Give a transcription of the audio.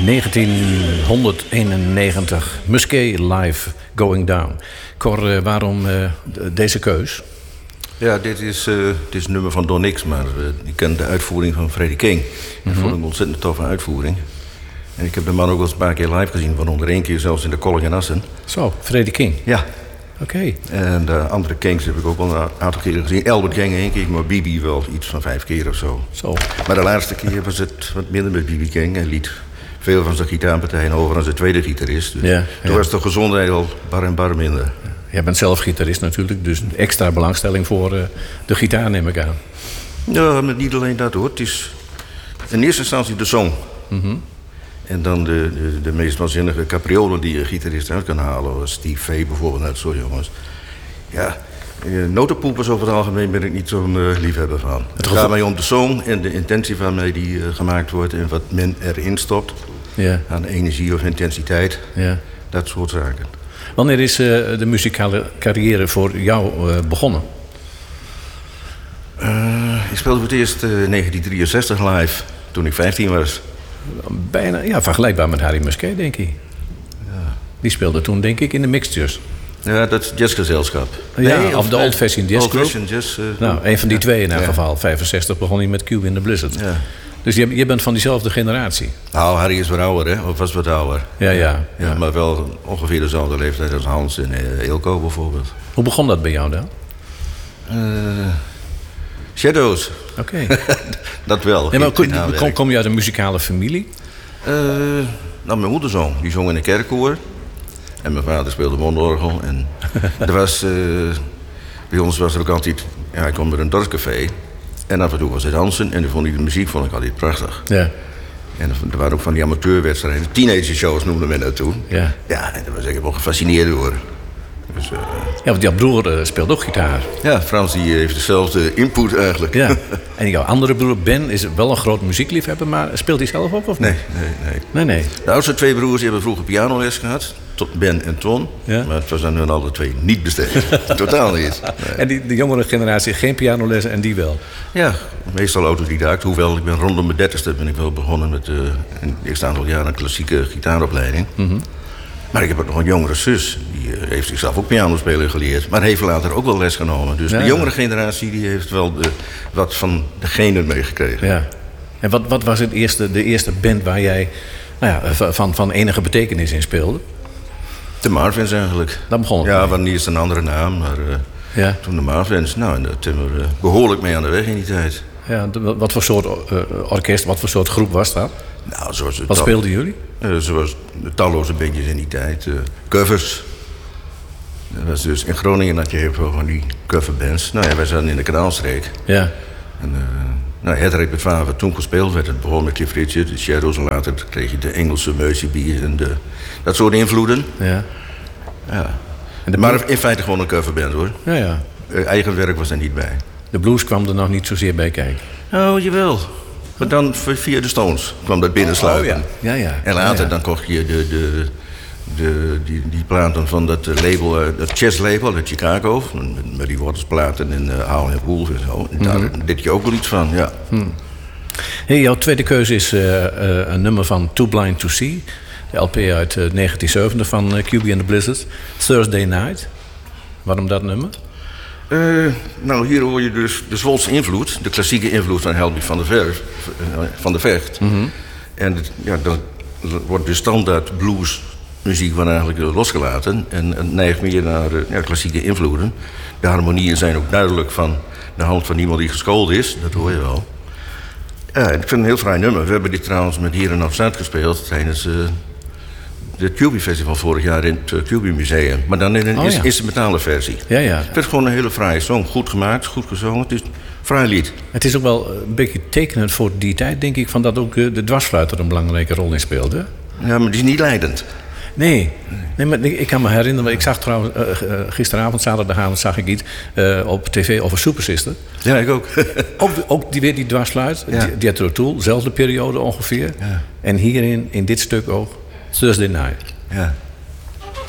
1991, Musquet live, Going Down. Cor, waarom deze keus? Ja, dit is een nummer van Don Nix, maar ik ken de uitvoering van Freddie King. Dat vond ik een ontzettend toffe uitvoering. En ik heb de man ook wel eens een paar keer live gezien, waaronder 1 keer zelfs in de Kolk in Assen. Zo, Freddie King? Ja. Oké. En de andere Kings heb ik ook wel een aantal keren gezien. Albert King 1 keer, maar B.B. wel iets van 5 keer of zo. Maar de laatste keer was het wat minder met B.B. King. Hij liet veel van zijn gitaarpartijen over aan zijn tweede gitarist. Dus toen was de gezondheid al bar en bar minder. Jij bent zelf gitarist natuurlijk, dus extra belangstelling voor de gitaar neem ik aan. Ja, maar niet alleen dat hoor. Het is in eerste instantie de zong. En dan de meest waanzinnige capriolen die je gitarist uit kan halen. Steve Vai bijvoorbeeld, net zo jongens. Ja, notenpoepers over het algemeen ben ik niet zo'n liefhebber van. Het gaat mij om de song en de intentie waarmee die gemaakt wordt en wat men erin stopt. Ja. Aan energie of intensiteit. Ja. Dat soort zaken. Wanneer is de muzikale carrière voor jou begonnen? Ik speelde voor het eerst 1963 live, toen ik 15 was. Bijna vergelijkbaar met Harry Musquet, denk ik. Ja. Die speelde toen, denk ik, in de Mixtures. Ja, dat is jazzgezelschap. Nee, of de Old Fashioned Jazz Group. Jazz, een van die twee in elk geval. 65 begon hij met Cube in the Blizzard. Ja. Dus je bent van diezelfde generatie. Nou, Harry is wat ouder, hè? Of was wat ouder. Ja. Maar wel ongeveer dezelfde leeftijd als Hans en Eelco bijvoorbeeld. Hoe begon dat bij jou dan? Shadows. Oké. Dat wel. Ja, maar kom je uit een muzikale familie? Nou, mijn moeder zong. Die zong in een kerkkoor. En mijn vader speelde mondorgel. En er was, bij ons was er ook altijd... Ja, ik kwam bij een dorpscafé. En af en toe was het dansen. En dan vond ik de muziek altijd prachtig. Ja. En er waren ook van die amateurwedstrijden. Teenager shows noemden men dat toen. Ja. Ja, en daar was ik wel gefascineerd door. Dus, ja, want jouw broer speelt ook gitaar. Ja, Frans die heeft dezelfde input eigenlijk. Ja. En jouw andere broer Ben is wel een groot muziekliefhebber, maar speelt hij zelf ook of niet? Nee. De oudste 2 broers hebben vroeger pianoles gehad. Ben en Ton. Ja. Maar het was aan hun alle 2 niet besteed. Totaal niet. Nee. En de jongere generatie geen pianoles en die wel? Ja, meestal autodidact. Hoewel, ik ben rondom mijn 30ste ben ik wel begonnen met in het eerste aantal jaren een klassieke gitaaropleiding. Maar ik heb ook nog een jongere zus. Die heeft zichzelf ook pianospelen geleerd. Maar heeft later ook wel les genomen. Dus de jongere generatie die heeft wel wat van de genen meegekregen. Ja. En wat was de eerste band waar jij van enige betekenis in speelde? De Marvins eigenlijk. Dat begon het. Ja, wanneer is een andere naam. Maar toen de Marvins. Nou, en daar hebben we behoorlijk mee aan de weg in die tijd. Ja, wat voor soort orkest, wat voor soort groep was dat? Nou, wat speelden jullie? Zoals de talloze bandjes in die tijd. Covers. Dat was dus in Groningen had je heel veel van die coverbands. Nou ja, wij zaten in de Kanaalstreek. Ja. En het repertoire wat toen gespeeld werd, het begon met Cliff Richard, de Shadows en later kreeg je de Engelse Mercy Beat en dat soort invloeden. Ja. Maar in feite gewoon een coverband hoor. Ja. Eigen werk was er niet bij. De blues kwam er nog niet zozeer bij kijken. Oh, jawel. Maar dan via de Stones kwam dat binnensluipen. Ja. En later dan kocht je die platen van dat label, dat jazzlabel uit Chicago. Met die Waters-platen en Howlin' and Wolf en zo. En daar deed je ook wel iets van, ja. Hey, jouw tweede keuze is een nummer van Too Blind to See. De LP uit 1970 van QB and the Blizzard. Thursday Night. Waarom dat nummer? Nou, hier hoor je dus de Zwolse invloed. De klassieke invloed van Helmy van der Vecht. En dan wordt de standaard bluesmuziek van eigenlijk losgelaten. En het neigt meer naar klassieke invloeden. De harmonieën zijn ook duidelijk van de hand van iemand die geschoold is. Dat hoor je wel. Ja, ik vind het een heel fraai nummer. We hebben dit trouwens met Hier en Afzuid gespeeld tijdens het QB Festival vorig jaar in het QB Museum. Maar dan in een instrumentale versie. Ja. Het werd gewoon een hele fraaie song. Goed gemaakt, goed gezongen. Het is een fraai lied. Het is ook wel een beetje tekenend voor die tijd, denk ik, van dat ook de dwarsfluit er een belangrijke rol in speelde. Ja, maar die is niet leidend. Nee, maar ik kan me herinneren. Ik zag trouwens gisteravond, zaterdagavond, zag ik iets op tv over Super Sister. Ja, ik ook. ook die dwarsfluit. Ja. Jethro Tull, zelfde periode ongeveer. Ja. En hierin, in dit stuk ook, Thursday Night. Ja.